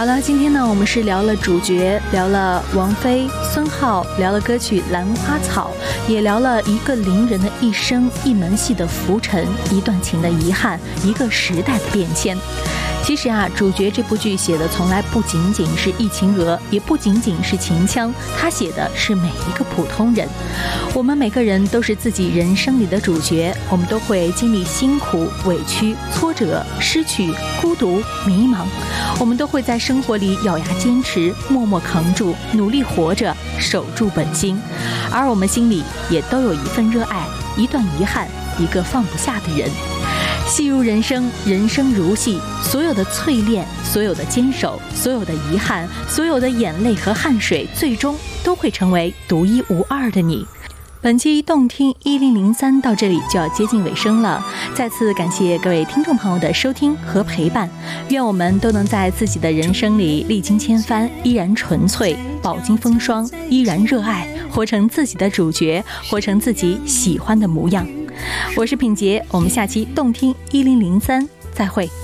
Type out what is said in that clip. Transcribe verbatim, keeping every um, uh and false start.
好了，今天呢，我们是聊了主角，聊了王菲、孙浩，聊了歌曲《兰花草》，也聊了一个伶人的一生，一门戏的浮沉，一段情的遗憾，一个时代的变迁。其实啊，主角这部剧写的从来不仅仅是易秦娥，也不仅仅是秦腔，他写的是每一个普通人。我们每个人都是自己人生里的主角，我们都会经历辛苦、委屈、挫折、失去、孤独、迷茫，我们都会在生活里咬牙坚持，默默扛住，努力活着，守住本心。而我们心里也都有一份热爱，一段遗憾，一个放不下的人。戏如人生，人生如戏，所有的淬炼，所有的坚守，所有的遗憾，所有的眼泪和汗水，最终都会成为独一无二的你。本期动听一零零三到这里就要接近尾声了，再次感谢各位听众朋友的收听和陪伴，愿我们都能在自己的人生里历经千帆，依然纯粹，饱经风霜，依然热爱，活成自己的主角，活成自己喜欢的模样。我是品杰，我们下期动听一零零三再会。